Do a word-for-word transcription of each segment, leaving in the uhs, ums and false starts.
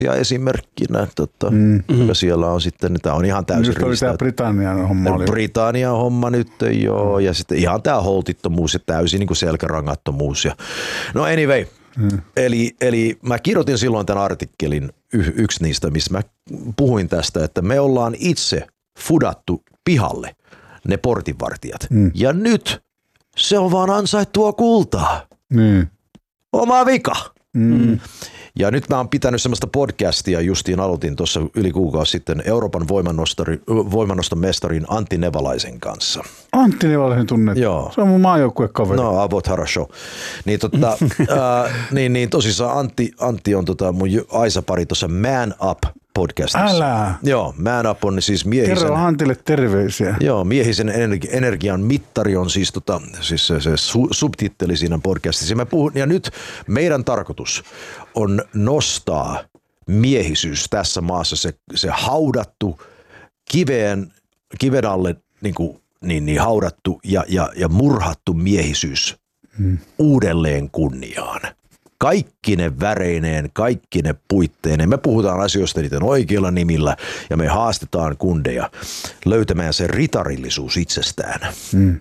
ja esimerkkinä, tota, mm. joka siellä on sitten, tämä on ihan täysin riistäytynyt. Nyt oli tämä Britannian homma. Oli. Britannian homma nyt, joo, ja sitten ihan tämä holtittomuus ja täysin niin kuin selkärangattomuus. Ja, no anyway, mm. eli, eli mä kirjoitin silloin tämän artikkelin, y- yksi niistä, missä mä puhuin tästä, että me ollaan itse fudattu pihalle ne portinvartijat. Mm. Ja nyt se on vaan ansaittua kultaa. Mm. Oma vika. Mm. Ja nyt mä oon pitänyt semmoista podcastia, justiin aloitin tuossa yli kuukausi sitten Euroopan voimannoston mestarin Antti Nevalaisen kanssa. Antti Nevalaisen tunnet? Joo. Se on mun maajoukkuekaveri. No, Avot Harasho. Niin, tota, ää, niin, niin tosissaan Antti, Antti on tota mun Aisa-pari tuossa Man Up podcastissa. Älä. Joo, Man Up on siis miehisen... Kerro Antille terveisiä. Joo, miehisen energi- energian mittari on siis, tota, siis se, se su- subtitteli siinä podcastissa. Ja, puhun, ja nyt meidän tarkoitus on nostaa miehisyys tässä maassa, se, se haudattu, kiveen, kiven alle niin, kuin, niin, niin haudattu ja, ja, ja murhattu miehisyys hmm. uudelleen kunniaan. Kaikki ne väreineen, kaikki ne puitteineen. Me puhutaan asioista niiden oikeilla nimillä ja me haastetaan kundeja löytämään se ritarillisuus itsestään. Mm.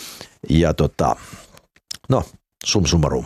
Ja tota, no, sum summarum.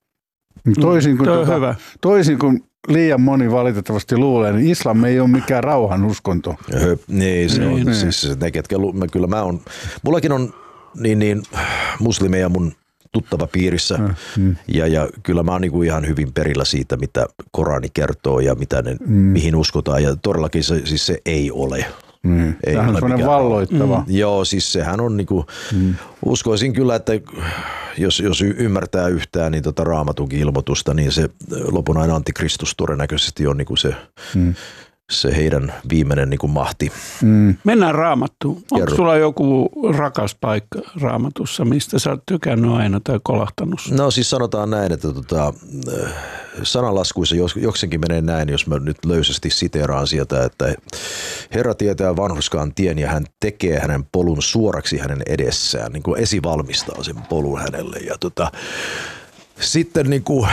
Toisin kuin, tuota, toisin kuin liian moni valitettavasti luulee, niin islam ei ole mikään rauhan uskonto. Höp, niin, se on. Niin. Siis ne, ketkä, mä, kyllä mä on, mullakin on niin, niin muslimeja mun tuttava piirissä mm. ja, ja kyllä mä oon niinku ihan hyvin perillä siitä, mitä Korani kertoo ja mitä ne, mm. mihin uskotaan ja todellakin se, siis se ei ole. Mm. Ei Tämähän on semmoinen valloittava. Mm. Joo, siis sehän on niinku, mm. uskoisin kyllä, että jos, jos ymmärtää yhtään niin tota Raamatunkin ilmoitusta, niin se lopunainen antikristus todennäköisesti on niinku se, mm. se heidän viimeinen niinku mahti. Mm. Mennään Raamattuun. Onko sulla joku rakas paikka Raamatussa, mistä sä oot tykännyt aina tai kolahtanut? No siis sanotaan näin, että tota, sananlaskuissa joksenkin menee näin, jos mä nyt löysästi siteeraan sieltä, että Herra tietää vanhurskaan tien ja hän tekee hänen polun suoraksi hänen edessään, niin kuin esivalmistaa sen polun hänelle. Ja tota, sitten niin kuin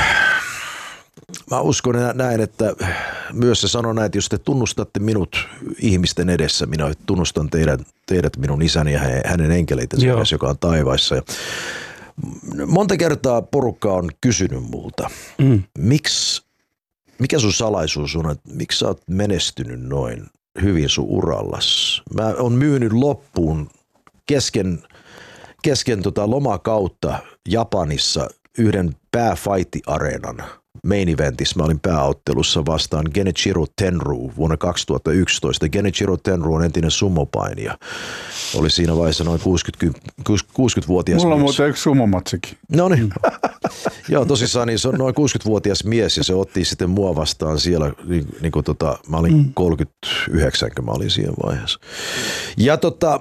mä uskon näin, että myös se sanoo näin, että jos te tunnustatte minut ihmisten edessä, minä tunnustan teidät, teidät minun isäni ja hänen enkeleitensä edessä, joka on taivaissa. Ja monta kertaa porukka on kysynyt multa, mm. miksi, mikä sun salaisuus on, että miksi sä oot menestynyt noin hyvin sun urallas? Mä oon myynyt loppuun kesken, kesken tota lomakautta Japanissa yhden pääfighti-areenan main eventissä. Mä olin pääottelussa vastaan Genichiro Tenryu vuonna kaksituhattayksitoista. Genichiro Tenryu on entinen sumopainija. Oli siinä vaiheessa noin kuusikymmentävuotias Mulla on mies. muuten yksi sumomatsikin. No niin. Joo, tosissaan niin se on noin kuusikymmentävuotias mies ja se otti sitten mua vastaan siellä, niin, niin kuin tota, mä olin mm. kolmekymmentäyhdeksän, kun mä olin siinä vaiheessa. Ja tota,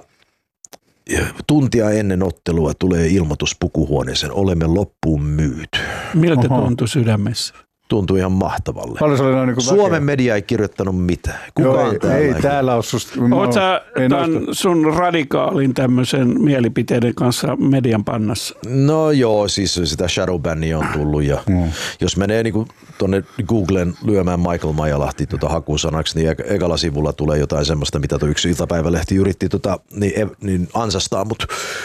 tuntia ennen ottelua tulee ilmoitus pukuhuoneeseen, olemme loppuun myyty. Miltä tuntui sydämessä? Tuntui ihan mahtavalle. Niin Suomen väkeä. media ei kirjoittanut mitään. Kukaan Joo, ei, täällä ei, ei täällä ole susta. Oot sä tämän sun radikaalin tämmöisen mielipiteiden kanssa median pannassa? No joo, siis sitä shadowbannia on tullut ja mm. jos menee niinku tuonne Googlen lyömään Michael Majalahti tota hakusanaksi, niin ekalla sivulla tulee jotain semmoista, mitä tuo yksi iltapäivälehti yritti tota, niin, niin ansastaa, mutta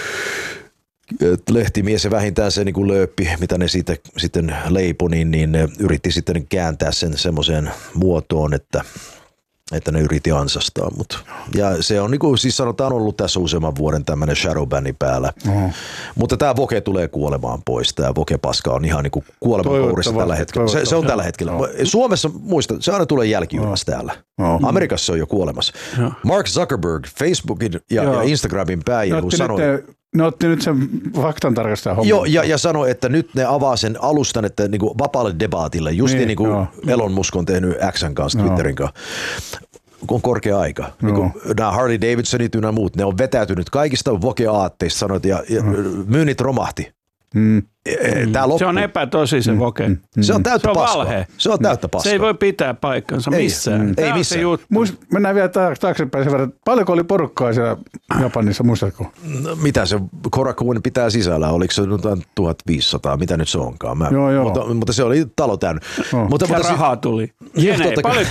lehtimies ja vähintään se niin kuin lööppi, mitä ne siitä, sitten leipoi, niin, niin ne yritti sitten kääntää sen semmoiseen muotoon, että, että ne yritti ansastaa. Mut, ja se on niin kuin siis sanotaan ollut tässä useamman vuoden tämmöinen shadowbanni päällä. Uh-huh. Mutta tämä Voke tulee kuolemaan pois. Tämä Voke-paska on ihan niin kuin kuolemankourissa tällä hetkellä. Se, se on tällä hetkellä. No. Suomessa, muista, se aina tulee jälkijunassa no. täällä. No. Amerikassa se on jo kuolemassa. No. Mark Zuckerberg, Facebookin ja, ja Instagramin pääjohtaja sanoi... Ne otti nyt sen faktan tarkastajan homman. Joo, ja, ja sanoi, että nyt ne avaa sen alustan, että niinku vapaalle debaatille, just niin, niin kuin no. Elon Musk on tehnyt X:n kanssa, no. Twitterin kanssa, kun on korkea aika. No. Niin nämä Harley Davidsonit ja muut, ne on vetäytynyt kaikista Voke-aatteista, sanoit, ja, ja no. myynnit romahti. Mm. Tää loppu. Se on epätosi se voke. Mm. Se on täyttä se on paskaa. valhe. Se on täyttä paskaa. Se ei voi pitää paikkansa ei, missään. Mm. Ei missään. Muist, mennään vielä taaksepäin sen verran. Paljonko oli porukkaa siellä Japanissa, muistatko? No, mitä se Korakuen pitää sisällä? Oliko se tuhatviisisataa? Mitä nyt se onkaan? Mä, joo, joo. Mutta, mutta se oli talo täynnä. Oh. Mutta, ja mutta rahaa tuli. Jene, paljon